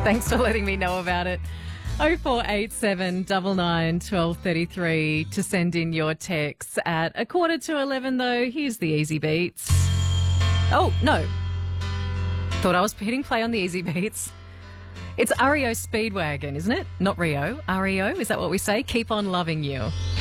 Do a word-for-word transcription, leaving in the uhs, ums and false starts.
Thanks for letting me know about it. oh four eight seven nine nine one two three three to send in your texts. At a quarter to eleven, though, here's the Easy Beats. Oh, no. Thought I was hitting play on the Easy Beats. It's R E O Speedwagon, isn't it? Not Rio. R E O, is that what we say? Keep on loving you.